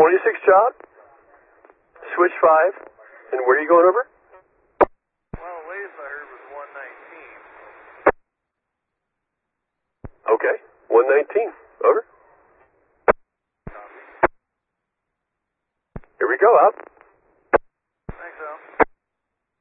26 job, switch 5, and where are you going over? Well, the latest I heard was 119. Okay, 119, over. Copy. Here we go, out.